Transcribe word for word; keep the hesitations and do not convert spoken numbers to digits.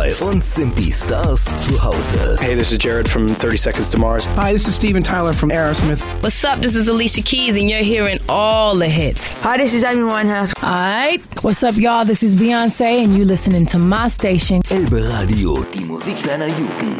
Bei uns sind die Stars zu Hause. Hey, this is Jared from thirty Seconds to Mars. Hi, this is Steven Tyler from Aerosmith. What's up? This is Alicia Keys, and you're hearing all the hits. Hi, this is Amy Winehouse. Alright, what's up, y'all? This is Beyonce, and you're listening to my station. Elbe Radio, die Musik deiner Jugend.